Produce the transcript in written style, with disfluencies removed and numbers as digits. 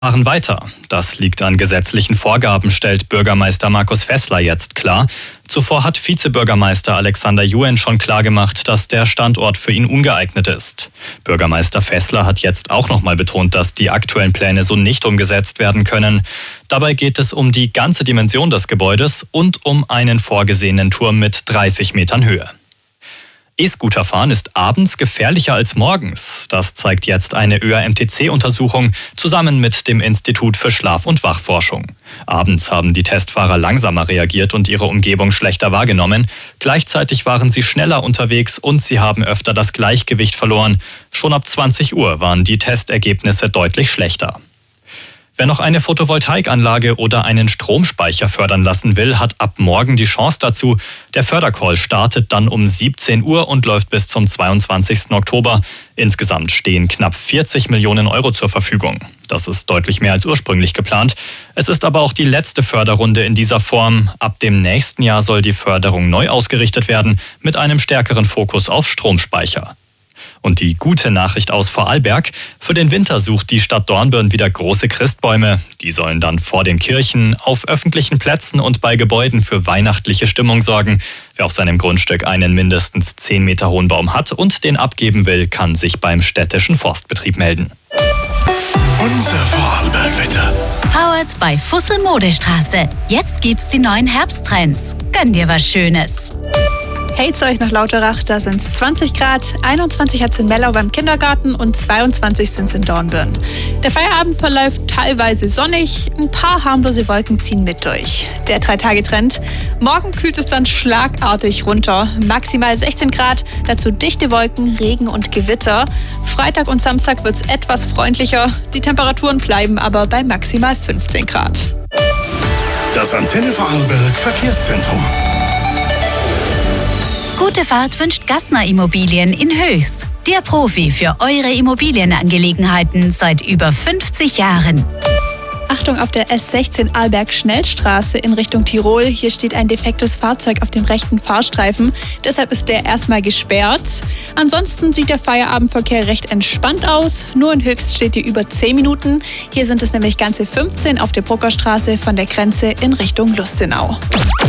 Fahren weiter. Das liegt an gesetzlichen Vorgaben, stellt Bürgermeister Markus Fessler jetzt klar. Zuvor hat Vizebürgermeister Alexander Juen schon klargemacht, dass der Standort für ihn ungeeignet ist. Bürgermeister Fessler hat jetzt auch nochmal betont, dass die aktuellen Pläne so nicht umgesetzt werden können. Dabei geht es um die ganze Dimension des Gebäudes und um einen vorgesehenen Turm mit 30 Metern Höhe. E-Scooter-Fahren ist abends gefährlicher als morgens. Das zeigt jetzt eine ÖAMTC-Untersuchung zusammen mit dem Institut für Schlaf- und Wachforschung. Abends haben die Testfahrer langsamer reagiert und ihre Umgebung schlechter wahrgenommen. Gleichzeitig waren sie schneller unterwegs und sie haben öfter das Gleichgewicht verloren. Schon ab 20 Uhr waren die Testergebnisse deutlich schlechter. Wer noch eine Photovoltaikanlage oder einen Stromspeicher fördern lassen will, hat ab morgen die Chance dazu. Der Fördercall startet dann um 17 Uhr und läuft bis zum 22. Oktober. Insgesamt stehen knapp 40 Millionen Euro zur Verfügung. Das ist deutlich mehr als ursprünglich geplant. Es ist aber auch die letzte Förderrunde in dieser Form. Ab dem nächsten Jahr soll die Förderung neu ausgerichtet werden, mit einem stärkeren Fokus auf Stromspeicher. Und die gute Nachricht aus Vorarlberg: Für den Winter sucht die Stadt Dornbirn wieder große Christbäume. Die sollen dann vor den Kirchen, auf öffentlichen Plätzen und bei Gebäuden für weihnachtliche Stimmung sorgen. Wer auf seinem Grundstück einen mindestens 10 Meter hohen Baum hat und den abgeben will, kann sich beim städtischen Forstbetrieb melden. Unser Vorarlberg-Wetter. Powered by Fussel Modestraße. Jetzt gibt's die neuen Herbsttrends. Gönn dir was Schönes. Hey zu euch nach Lauterach, da sind es 20 Grad, 21 hat es in Mellau beim Kindergarten und 22 sind es in Dornbirn. Der Feierabend verläuft teilweise sonnig, ein paar harmlose Wolken ziehen mit durch. Der 3-Tage-Trend: morgen kühlt es dann schlagartig runter, maximal 16 Grad, dazu dichte Wolken, Regen und Gewitter. Freitag und Samstag wird es etwas freundlicher, die Temperaturen bleiben aber bei maximal 15 Grad. Das Antenne Vorarlberg Verkehrszentrum. Gute Fahrt wünscht Gassner Immobilien in Höchst. Der Profi für eure Immobilienangelegenheiten seit über 50 Jahren. Achtung auf der S16 Arlberg-Schnellstraße in Richtung Tirol. Hier steht ein defektes Fahrzeug auf dem rechten Fahrstreifen. Deshalb ist der erstmal gesperrt. Ansonsten sieht der Feierabendverkehr recht entspannt aus. Nur in Höchst steht hier über 10 Minuten. Hier sind es nämlich ganze 15 auf der Bruckerstraße von der Grenze in Richtung Lustenau.